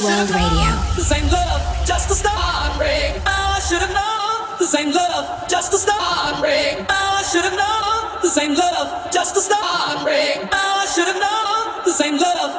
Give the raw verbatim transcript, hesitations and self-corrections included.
World Radio. The same love, just a start break. I should have known. The same love, just a start break. I should have known. The same love, just a start break. I should have known. The same love.